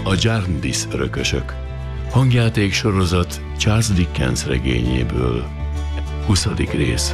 A Jarndyce örökösök. Hangjáték sorozat Charles Dickens regényéből. 20. rész.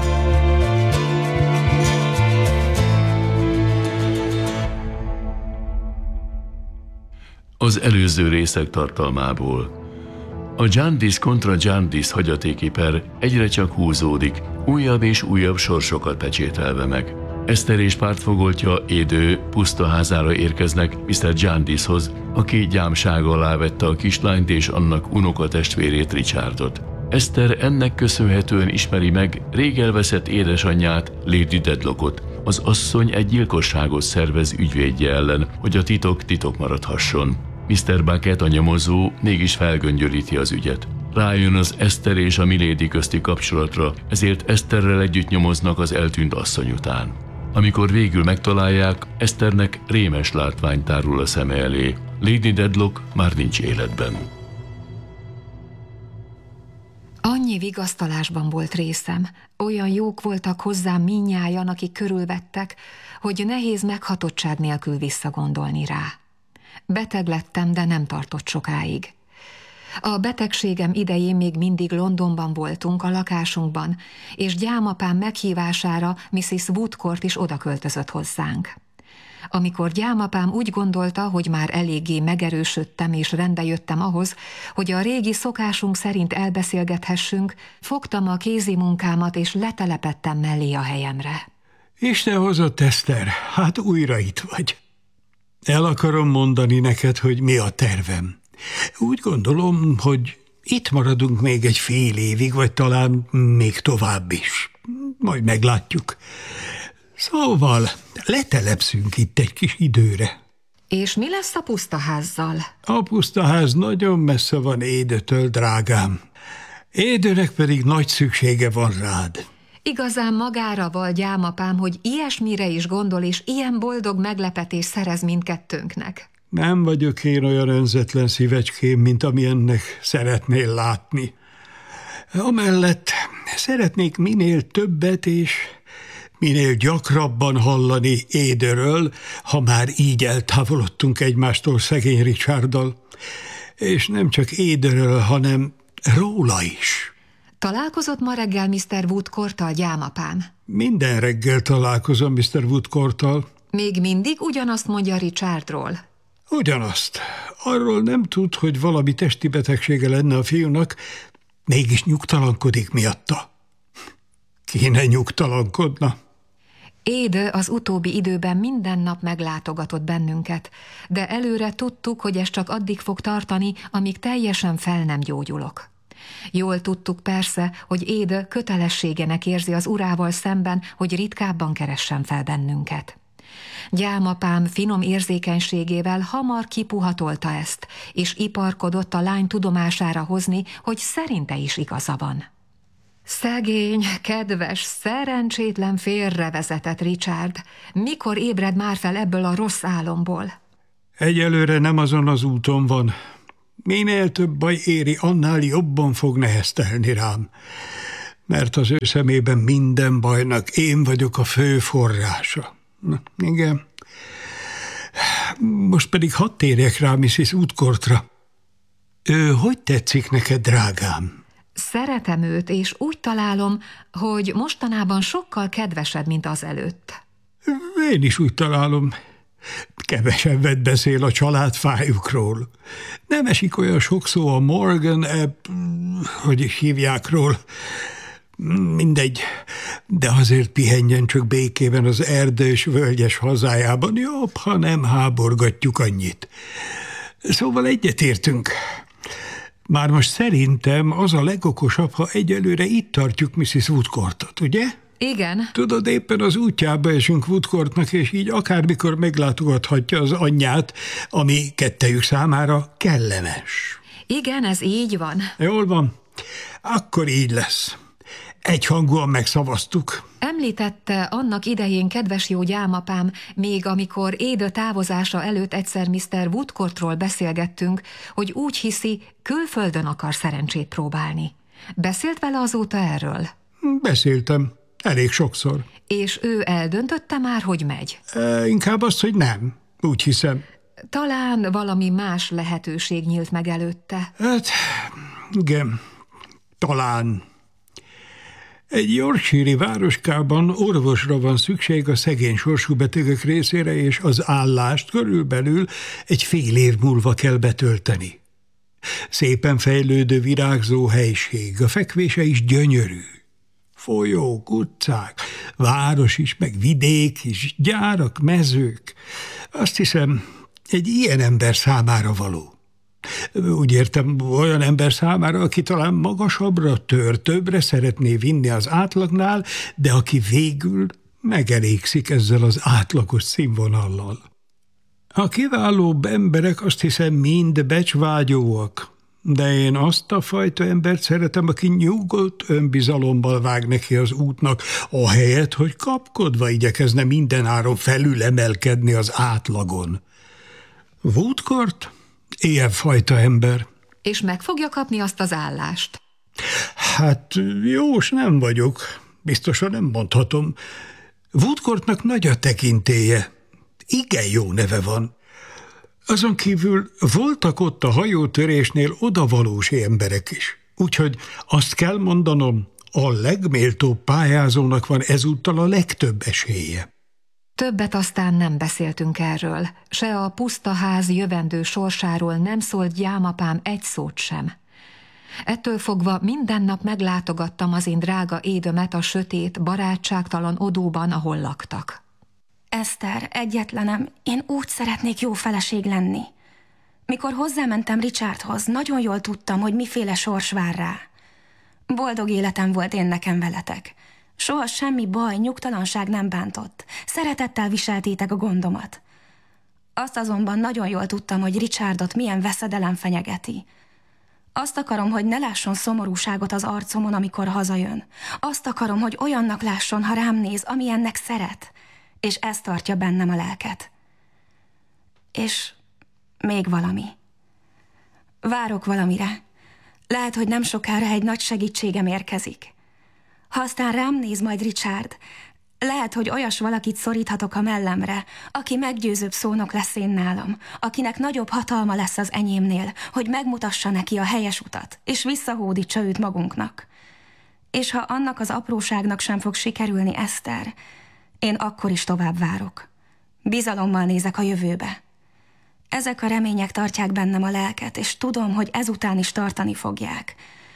Az előző részek tartalmából. A Jarndyce kontra Jarndyce hagyatéki per egyre csak húzódik, újabb és újabb sorsokat pecsételve meg. Eszter és pártfogoltja Édő pusztaházára érkeznek Mr. Jarndycehoz, aki gyámság alá vette a kislányt és annak unokatestvérét, Richardot. Eszter ennek köszönhetően ismeri meg rég elveszett édesanyját, Lady Dedlockot. Az asszony egy gyilkosságot szervez ügyvédje ellen, hogy a titok maradhasson. Mr. Bucket, a nyomozó, mégis felgöngyölíti az ügyet. Rájön az Eszter és a Milady közti kapcsolatra, ezért Eszterrel együtt nyomoznak az eltűnt asszony után. Amikor végül megtalálják, Eszternek rémes látvány tárul a szeme elé. Lady Dedlock már nincs életben. Annyi vigasztalásban volt részem, olyan jók voltak hozzám mindnyájan, akik körülvettek, hogy nehéz meghatottság nélkül visszagondolni rá. Beteg lettem, de nem tartott sokáig. A betegségem idején még mindig Londonban voltunk, a lakásunkban, és gyámapám meghívására Mrs. Woodcourt is odaköltözött hozzánk. Amikor gyámapám úgy gondolta, hogy már eléggé megerősödtem és rendbe jöttem ahhoz, hogy a régi szokásunk szerint elbeszélgethessünk, fogtam a kézi munkámat és letelepedtem mellé a helyemre. Isten hozott, Eszter, hát újra itt vagy. El akarom mondani neked, hogy mi a tervem. Úgy gondolom, hogy itt maradunk még egy fél évig, vagy talán még tovább is. Majd meglátjuk. Szóval letelepszünk itt egy kis időre. És mi lesz a pusztaházzal? A pusztaház nagyon messze van Édőtől, drágám. Édőnek pedig nagy szüksége van rád. Igazán magára val gyámapám, hogy ilyesmire is gondol, és ilyen boldog meglepetés szerez mindkettőnknek. Nem vagyok én olyan önzetlen szívecském, mint amilyennek szeretnél látni. Amellett szeretnék minél többet és minél gyakrabban hallani Édőről, ha már így eltávolodtunk egymástól szegény Richarddal. És nem csak Édőről, hanem róla is. Találkozott ma reggel Mr. Woodcourttal, gyámapám? Minden reggel találkozom Mr. Woodcourttal. Még mindig ugyanazt mondja Richardról? Ugyanazt. Arról nem tud, hogy valami testi betegsége lenne a fiúnak, mégis nyugtalankodik miatta. Kéne nyugtalankodna. Édő az utóbbi időben minden nap meglátogatott bennünket, de előre tudtuk, hogy ez csak addig fog tartani, amíg teljesen fel nem gyógyulok. Jól tudtuk persze, hogy Édő kötelességenek érzi az urával szemben, hogy ritkábban keressen fel bennünket. Gyámapám finom érzékenységével hamar kipuhatolta ezt, és iparkodott a lány tudomására hozni, hogy szerinte is igaza van. Szegény, kedves, szerencsétlen félrevezetett Richard, mikor ébred már fel ebből a rossz álomból? Egyelőre nem azon az úton van. Minél több baj éri, annál jobban fog neheztelni rám. Mert az ő szemében minden bajnak én vagyok a fő forrása. Igen. Most pedig hadd térjek rá Mrs. Woodcourtra. Ő hogy tetszik neked, drágám? Szeretem őt, és úgy találom, hogy mostanában sokkal kedvesebb, mint azelőtt. Én is úgy találom. Kevesebbet beszél a családfájukról. Nem esik olyan sok szó a Morgan hogy is hívják ról. Mindegy, de azért pihenjen csak békében az erdős, völgyes hazájában. Jobb, ha nem háborgatjuk annyit. Szóval egyetértünk. Már most szerintem az a legokosabb, ha egyelőre itt tartjuk Mrs. Woodcourtot, ugye? Igen. Tudod, éppen az útjába esünk Woodcourtnak, és így akármikor meglátogathatja az anyját, ami kettejük számára kellemes. Igen, ez így van. Jól van. Akkor így lesz. Egyhangúan megszavaztuk. Említette annak idején, kedves jó gyámapám, még amikor Édő távozása előtt egyszer Mr. Woodcourtról beszélgettünk, hogy úgy hiszi, külföldön akar szerencsét próbálni. Beszélt vele azóta erről? Beszéltem. Elég sokszor. És ő eldöntötte már, hogy megy? Inkább azt, hogy nem. Úgy hiszem. Talán valami más lehetőség nyílt meg előtte. Hát, igen, talán. Egy yorkshire-i városkában orvosra van szükség a szegény sorsú betegek részére, és az állást körülbelül egy fél év múlva kell betölteni. Szépen fejlődő, virágzó helység, a fekvése is gyönyörű. Folyók, utcák, város is, meg vidék is, gyárak, mezők. Azt hiszem, egy ilyen ember számára való. Úgy értem, olyan ember számára, aki talán magasabbra tör, többre szeretné vinni az átlagnál, de aki végül megelégszik ezzel az átlagos színvonallal. A kiválóbb emberek, azt hiszem, mind becsvágyóak, de én azt a fajta embert szeretem, aki nyugodt önbizalommal vág neki az útnak, ahelyett, hogy kapkodva igyekezne mindenáron felülemelkedni az átlagon. Woodcourt ilyen fajta ember. És meg fogja kapni azt az állást? Hát jós nem vagyok, biztosan nem mondhatom. Woodcourtnak nagy a tekintélye. Igen jó neve van. Azon kívül voltak ott a hajótörésnél odavalós emberek is. Úgyhogy azt kell mondanom, a legméltóbb pályázónak van ezúttal a legtöbb esélye. Többet aztán nem beszéltünk erről, se a puszta ház jövendő sorsáról nem szólt gyámapám egy szót sem. Ettől fogva minden nap meglátogattam az én drága édömet a sötét, barátságtalan odóban, ahol laktak. Eszter, egyetlenem, én úgy szeretnék jó feleség lenni. Mikor hozzámentem Richardhoz, nagyon jól tudtam, hogy miféle sors vár rá. Boldog életem volt én nekem veletek. Soha semmi baj, nyugtalanság nem bántott. Szeretettel viseltétek a gondomat. Azt azonban nagyon jól tudtam, hogy Richardot milyen veszedelem fenyegeti. Azt akarom, hogy ne lásson szomorúságot az arcomon, amikor hazajön. Azt akarom, hogy olyannak lásson, ha rám néz, amilyennek szeret. És ez tartja bennem a lelket. És még valami. Várok valamire. Lehet, hogy nem sokára egy nagy segítségem érkezik. Ha aztán rám néz majd Richard, lehet, hogy olyas valakit szoríthatok a mellemre, aki meggyőzőbb szónok lesz én nálam, akinek nagyobb hatalma lesz az enyémnél, hogy megmutassa neki a helyes utat, és visszahódítsa őt magunknak. És ha annak az apróságnak sem fog sikerülni, Eszter, én akkor is tovább várok. Bizalommal nézek a jövőbe. Ezek a remények tartják bennem a lelket, és tudom, hogy ezután is tartani fogják.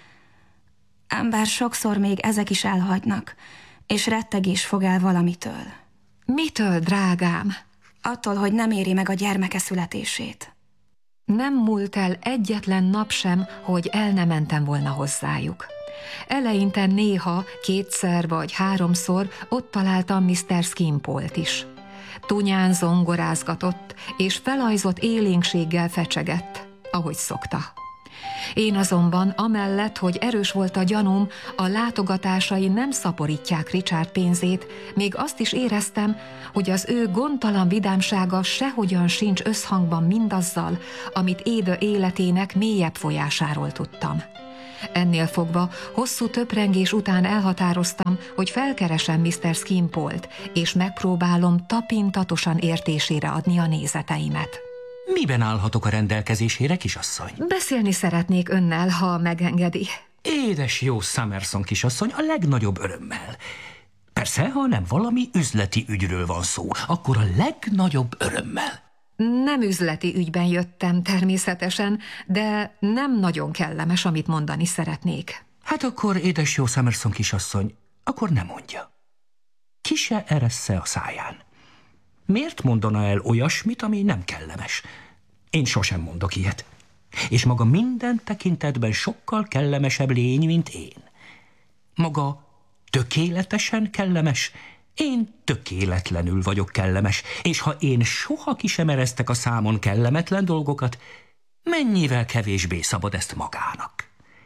Ám bár sokszor még ezek is elhagynak, és rettegés fog el valamitől. Mitől, drágám? Attól, hogy nem éri meg a gyermeke születését. Nem múlt el egyetlen nap sem, hogy el ne mentem volna hozzájuk. Eleinte néha, 2 vagy 3 ott találtam Mr. Skimpolt is. Tunyán zongorázgatott, és felajzott élénkséggel fecsegett, ahogy szokta. Én azonban amellett, hogy erős volt a gyanúm, a látogatásai nem szaporítják Richard pénzét, még azt is éreztem, hogy az ő gondtalan vidámsága sehogyan sincs összhangban mindazzal, amit Éda életének mélyebb folyásáról tudtam. Ennél fogva hosszú töprengés után elhatároztam, hogy felkeresem Mr. Skimpolt, és megpróbálom tapintatosan értésére adni a nézeteimet. Miben állhatok a rendelkezésére, kisasszony? Beszélni szeretnék önnel, ha megengedi. Édes jó Summerson kisasszony, a legnagyobb örömmel. Persze, ha nem valami üzleti ügyről van szó, akkor a legnagyobb örömmel. Nem üzleti ügyben jöttem természetesen, de nem nagyon kellemes, amit mondani szeretnék. Hát akkor, édes jó Summerson kisasszony, akkor nem mondja. Ki se eressze a száján. Miért mondana el olyasmit, ami nem kellemes? Én sosem mondok ilyet. És maga minden tekintetben sokkal kellemesebb lény, mint én. Maga tökéletesen kellemes, én tökéletlenül vagyok kellemes, és ha én soha ki sem eresztek a számon kellemetlen dolgokat, mennyivel kevésbé szabad ezt magának.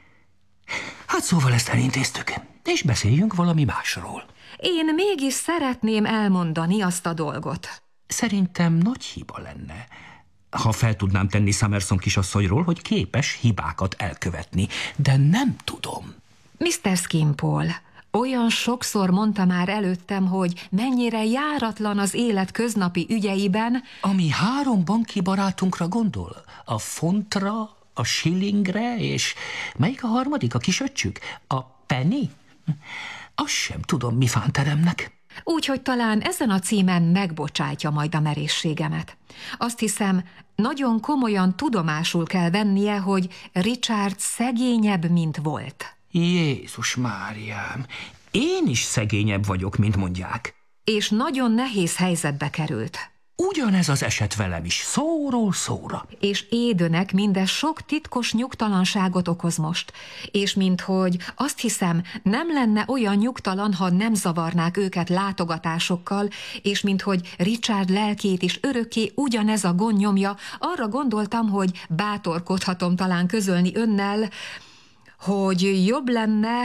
Hát szóval ezt elintéztük, és beszéljünk valami másról. Én mégis szeretném elmondani azt a dolgot. Szerintem nagy hiba lenne, ha fel tudnám tenni Summerson kisasszonyról, hogy képes hibákat elkövetni, de nem tudom. Mr. Skimpole, Olyan sokszor mondta már előttem, hogy mennyire járatlan az élet köznapi ügyeiben, Ami 3 banki barátunkra gondol? A fontra, a shillingre, és melyik a harmadik, a kisöccsük? A penny? Azt sem tudom, mi fánteremnek. úgyhogy talán ezen a címen megbocsátja majd a merészségemet. Azt hiszem, nagyon komolyan tudomásul kell vennie, hogy Richard szegényebb, mint volt. Jézus Máriám, én is szegényebb vagyok, mint mondják. És nagyon nehéz helyzetbe került. Ugyanez az eset velem is, szóról szóra. És Édőnek mindez sok titkos nyugtalanságot okoz most, és minthogy azt hiszem, nem lenne olyan nyugtalan, ha nem zavarnák őket látogatásokkal, és minthogy Richard lelkét is örökké ugyanez a gond nyomja, arra gondoltam, hogy bátorkodhatom talán közölni önnel, hogy jobb lenne,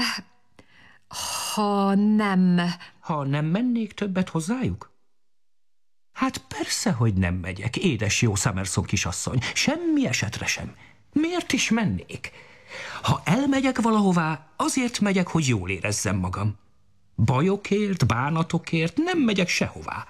ha nem... Ha nem mennék többet hozzájuk? Hát persze, hogy nem megyek, édes jó Summerson kisasszony, semmi esetre sem. Miért is mennék? Ha elmegyek valahová, azért megyek, hogy jól érezzem magam. Bajokért, bánatokért nem megyek sehová.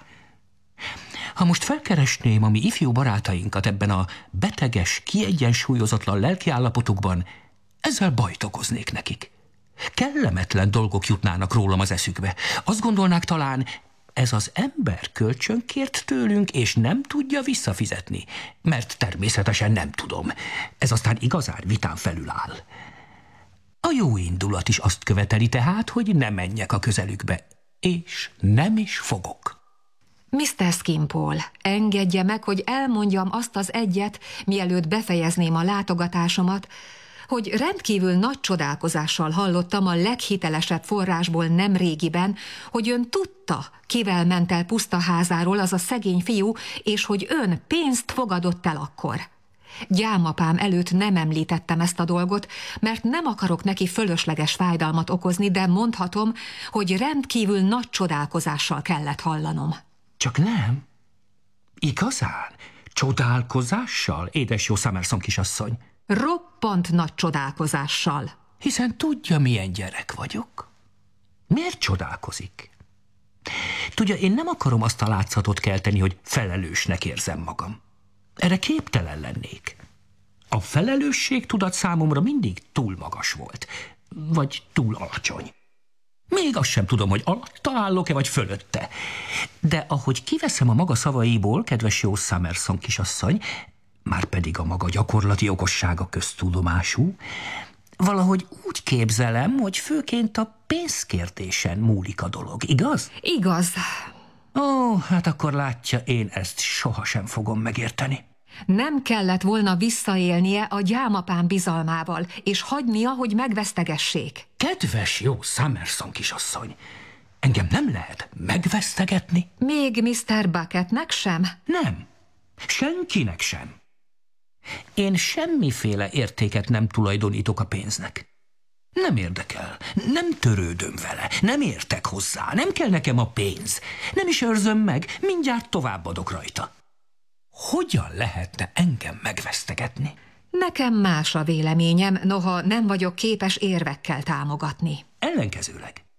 Ha most felkeresném a mi ifjú barátainkat ebben a beteges, kiegyensúlyozatlan lelkiállapotukban, ezzel bajt okoznék nekik. Kellemetlen dolgok jutnának rólam az eszükbe. Azt gondolnák talán, ez az ember kölcsönkért tőlünk, és nem tudja visszafizetni, mert természetesen nem tudom. Ez aztán igazán vitán felül áll. A jó indulat is azt követeli tehát, hogy ne menjek a közelükbe, és nem is fogok. Mr. Skimpole, engedje meg, hogy elmondjam azt az egyet, mielőtt befejezném a látogatásomat, hogy rendkívül nagy csodálkozással hallottam a leghitelesebb forrásból nem régiben, hogy ön tudta, kivel ment el pusztaházáról az a szegény fiú, és hogy ön pénzt fogadott el akkor. Gyámapám előtt nem említettem ezt a dolgot, mert nem akarok neki fölösleges fájdalmat okozni, de mondhatom, hogy rendkívül nagy csodálkozással kellett hallanom. Csak nem? Igazán? Csodálkozással, édes jó Summerson kisasszony? Roppant nagy csodálkozással. Hiszen tudja, milyen gyerek vagyok. Miért csodálkozik? Tudja, én nem akarom azt a látszatot kelteni, hogy felelősnek érzem magam. Erre képtelen lennék. A felelősségtudat számomra mindig túl magas volt, vagy túl alacsony. Még azt sem tudom, hogy alatta állok-e, vagy fölötte. De ahogy kiveszem a maga szavaiból, kedves jó Summerson kisasszony, márpedig a maga gyakorlati okossága köztudomású, valahogy úgy képzelem, hogy főként a pénzkérdésen múlik a dolog, igaz? Igaz. Ó, hát akkor látja, én ezt sohasem fogom megérteni. Nem kellett volna visszaélnie a gyámapám bizalmával, és hagynia, hogy megvesztegessék. Kedves jó Summerson kisasszony, engem nem lehet megvesztegetni? Még Mr. Bucketnek sem? Nem, senkinek sem. Én semmiféle értéket nem tulajdonítok a pénznek. Nem érdekel, nem törődöm vele, nem értek hozzá, nem kell nekem a pénz. Nem is őrzöm meg, mindjárt továbbadok rajta. Hogyan lehetne engem megvesztegetni? Nekem más a véleményem, noha nem vagyok képes érvekkel támogatni. Ellenkezőleg.